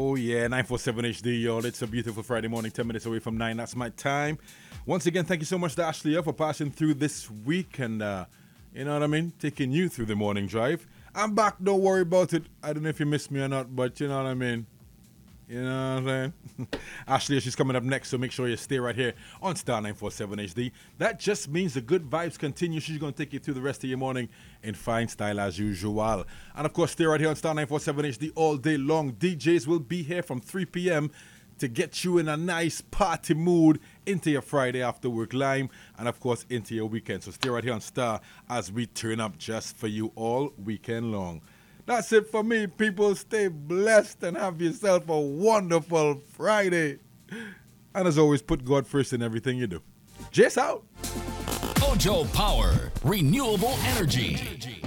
Oh, yeah, 947 HD, y'all. It's a beautiful Friday morning, 10 minutes away from 9. That's my time. Once again, thank you so much to Ashley for passing through this week and, you know what I mean, taking you through the morning drive. I'm back, don't worry about it. I don't know if you missed me or not, but you know what I mean. You know what I'm saying? Ashley, she's coming up next, so make sure you stay right here on Star 947 HD. That just means the good vibes continue. She's going to take you through the rest of your morning in fine style as usual. And of course, stay right here on Star 947 HD all day long. DJs will be here from 3 p.m. to get you in a nice party mood into your Friday after work lime and of course into your weekend. So stay right here on Star as we turn up just for you all weekend long. That's it for me, people. Stay blessed and have yourself a wonderful Friday. And as always, put God first in everything you do. Jess out. Mojo Power, renewable energy.